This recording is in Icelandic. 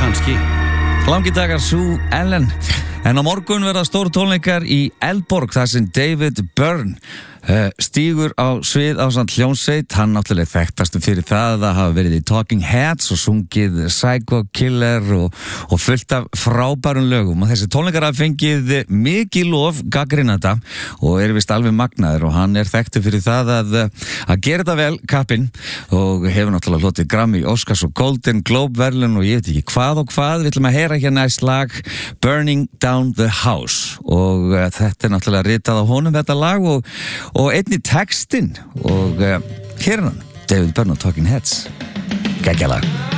Kanski. Langi dagar Sue Ellen. En á morgun verða stór tónleikar í Eldborg þar sem David Byrne stígur á svið ásamt hljómsveit. Hann náttúrulega þekktastu fyrir það að hafa verið í Talking Heads og sungið Psycho Killer og fullt af frábærum lögum. Og þessi tónleikar hafa fengið mikið lof gagnrýnenda og eru vist alveg magnaður, og hann er þekktur fyrir það að gera þetta vel kappinn, og hefur náttúrulega hlotið Grammy, Oscars og Golden Globe verðlaun og ég veit ekki hvað og hvað. Við ætlum að heyra hérna næst lag Burning Down the House, og þetta er náttúrulega ritað á honum, þetta lag, og einnig textinn, og hér er hann, David Byrne og Talking Heads. Geggjalag.